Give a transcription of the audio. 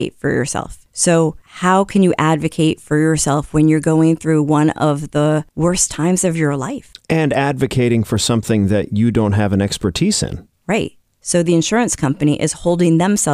for yourself. So how can you advocate for yourself when you're going through one of the worst times of your life? And advocating for something that you don't have an expertise in. Right. So the insurance company is holding themselves